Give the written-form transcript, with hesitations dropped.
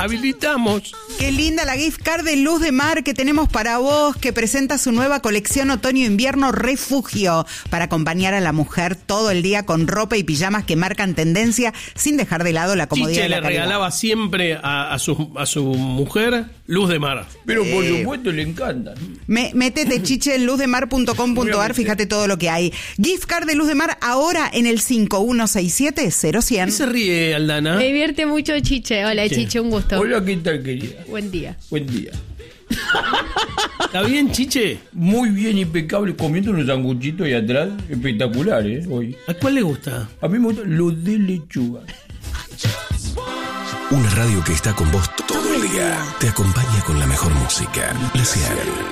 habilitamos. Qué linda la gift card de Luz de Mar que tenemos para vos, que presenta su nueva colección otoño-invierno Refugio, para acompañar a la mujer todo el día con ropa y pijamas que marcan tendencia sin dejar de lado la comodidad. Chiche de la le calidad. regalaba siempre a su mujer Luz de Mar. Pero por supuesto le encantan. Métete, Chiche, en luzdemar.com.ar, fíjate todo lo que hay. Gift card de Luz de Mar ahora en el 5167-0100. ¿Qué se ríe, Aldana? Me divierte mucho Chiche. Hola, Chiche, un gusto. Hola, ¿qué tal, querida? Buen día. Buen día. ¿Está bien, Chiche? Muy bien, impecable, comiendo unos sanguchitos ahí atrás, espectacular, hoy. ¿A cuál le gusta? A mí me gusta los de lechuga. Una radio que está con vos todo el día. Te acompaña con la mejor música. La Cian.